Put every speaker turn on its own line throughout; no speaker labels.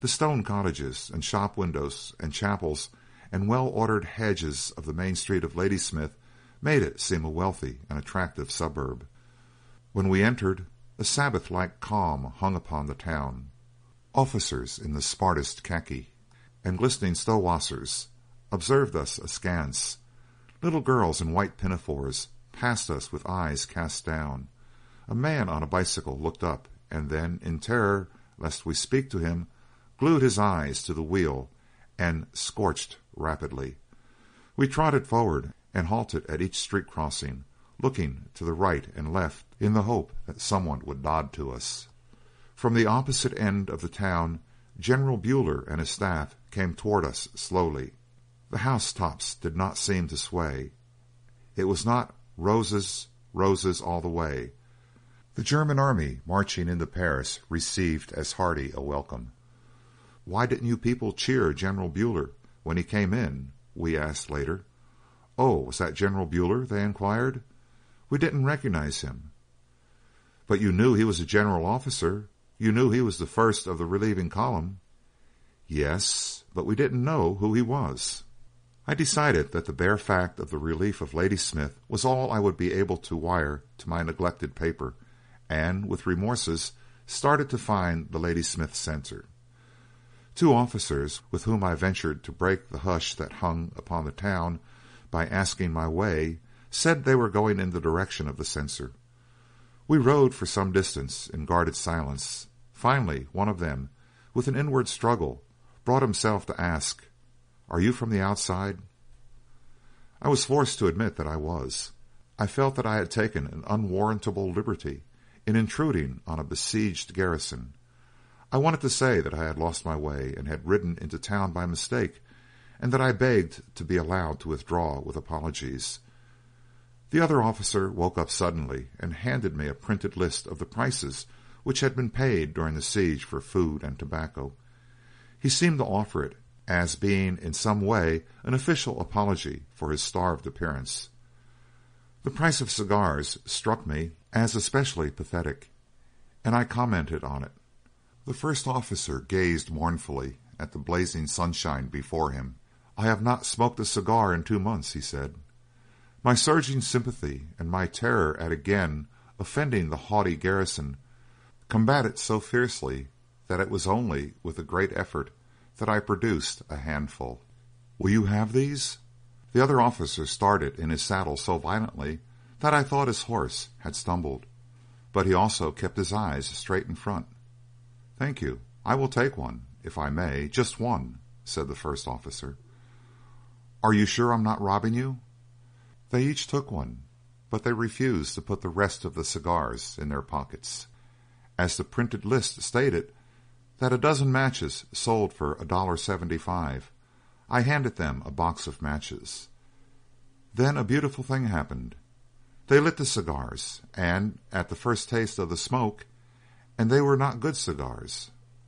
The stone cottages and shop windows and chapels and well-ordered hedges of the main street of Ladysmith made it seem a wealthy and attractive suburb. When we entered, a Sabbath-like calm hung upon the town. Officers in the smartest khaki and glistening Stowassers observed us askance. Little girls in white pinafores passed us with eyes cast down. A man on a bicycle looked up, and then, in terror lest we speak to him, glued his eyes to the wheel and scorched rapidly. We trotted forward and halted at each street crossing, looking to the right and left in the hope that someone would nod to us. From the opposite end of the town, General Buller and his staff came toward us slowly. The housetops did not seem to sway. It was not roses, roses all the way. The German army marching into Paris received as hearty a welcome. "Why didn't you people cheer General Buller when he came in?" we asked later. "Oh, was that General Buller?" they inquired. "We didn't recognize him." "But you knew he was a general officer. You knew he was the first of the relieving column." "Yes, but we didn't know who he was." I decided that the bare fact of the relief of Ladysmith was all I would be able to wire to my neglected paper, and, with remorses, started to find the Ladysmith censor. Two officers, with whom I ventured to break the hush that hung upon the town by asking my way, said they were going in the direction of the censor. We rode for some distance in guarded silence. Finally, one of them, with an inward struggle, brought himself to ask, "Are you from the outside?" I was forced to admit that I was. I felt that I had taken an unwarrantable liberty in intruding on a besieged garrison. I wanted to say that I had lost my way and had ridden into town by mistake, and that I begged to be allowed to withdraw with apologies. The other officer woke up suddenly and handed me a printed list of the prices which had been paid during the siege for food and tobacco. He seemed to offer it as being in some way an official apology for his starved appearance. The price of cigars struck me as especially pathetic, and I commented on it. The first officer gazed mournfully at the blazing sunshine before him. "I have not smoked a cigar in 2 months," he said. My surging sympathy and my terror at again offending the haughty garrison combated so fiercely that it was only with a great effort that I produced a handful. "Will you have these?" The other officer started in his saddle so violently that I thought his horse had stumbled, but he also kept his eyes straight in front. "Thank you. I will take one, if I may, just one," said the first officer. "Are you sure I'm not robbing you?" They each took one, but they refused to put the rest of the cigars in their pockets. As the printed list stated that a dozen matches sold for $1.75, I handed them a box of matches. Then a beautiful thing happened. They lit the cigars, and at the first taste of the smoke, and they were not good cigars.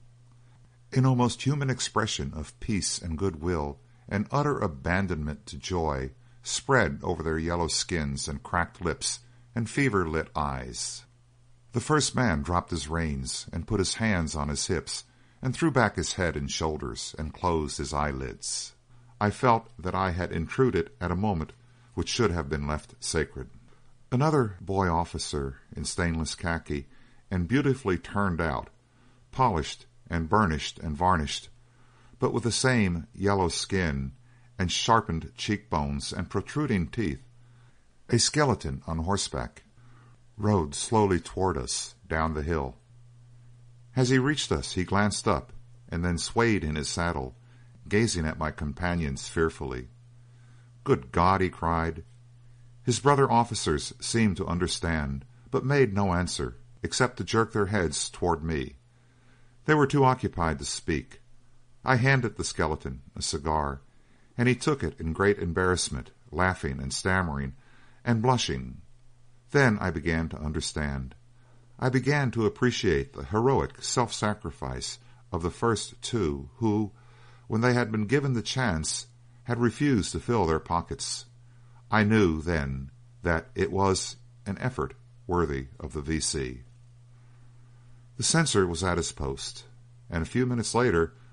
An almost human expression of peace and goodwill and utter abandonment to joy spread over their yellow skins and cracked lips and fever-lit eyes. The first man dropped his reins and put his hands on his hips and threw back his head and shoulders and closed his eyelids. I felt that I had intruded at a moment which should have been left sacred. Another boy officer in stainless khaki and beautifully turned out, polished and burnished and varnished, but with the same yellow skin and sharpened cheekbones and protruding teeth, a skeleton on horseback, rode slowly toward us down the hill. As he reached us, he glanced up and then swayed in his saddle, gazing at my companions fearfully. "Good God!" he cried. His brother officers seemed to understand, but made no answer, except to jerk their heads toward me. They were too occupied to speak. I handed the skeleton a cigar, and he took it in great embarrassment, laughing and stammering and blushing. Then I began to understand. I began to appreciate the heroic self-sacrifice of the first two who, when they had been given the chance, had refused to fill their pockets. I knew then that it was an effort worthy of the V.C. The censor was at his post, and a few minutes later